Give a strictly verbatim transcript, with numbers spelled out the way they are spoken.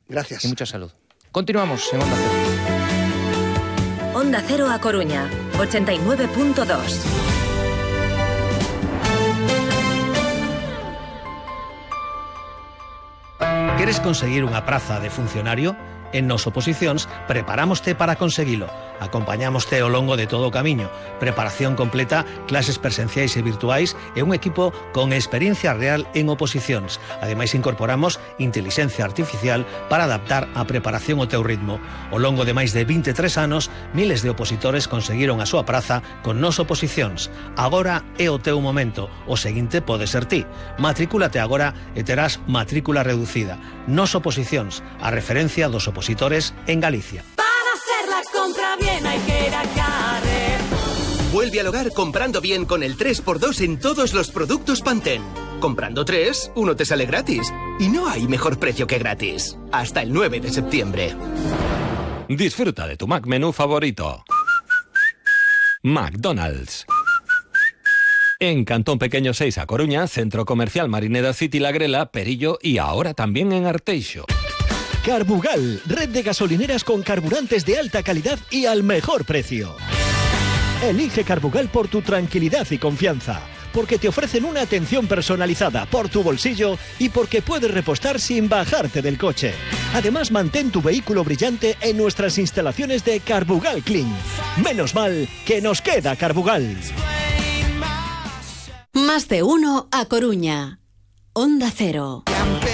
Gracias. Y mucha salud. Continuamos en Onda Cero. Onda Cero A Coruña, ochenta y nueve punto dos. Queres conseguir unha praza de funcionario? En Nos Oposicións preparámoste para conseguilo. Acompañámoste ao longo de todo o camiño. Preparación completa, clases presenciais e virtuais e un equipo con experiencia real en oposicións. Ademais, incorporamos intelixencia artificial para adaptar a preparación ao teu ritmo. Ao longo de máis de vinte e tres anos, miles de opositores conseguiron a súa praza con Nos Oposicións. Agora é o teu momento. O seguinte pode ser ti. Matricúlate agora e terás matrícula reducida. Nos Oposicións, a referencia dos opositores en Galicia. Para hacer la compra bien hay que ir a Carrefour. Vuelve al hogar comprando bien con el tres por dos en todos los productos Pantene. Comprando tres, uno te sale gratis. Y no hay mejor precio que gratis. Hasta el nueve de septiembre. Disfruta de tu Mac menú favorito. McDonald's. En Cantón Pequeño seis a Coruña, Centro Comercial Marineda City La Grela, Perillo y ahora también en Arteixo. Carbugal, red de gasolineras con carburantes de alta calidad y al mejor precio. Elige Carbugal por tu tranquilidad y confianza, porque te ofrecen una atención personalizada por tu bolsillo y porque puedes repostar sin bajarte del coche. Además, mantén tu vehículo brillante en nuestras instalaciones de Carbugal Clean. Menos mal que nos queda Carbugal. Más de uno a Coruña. Onda Cero.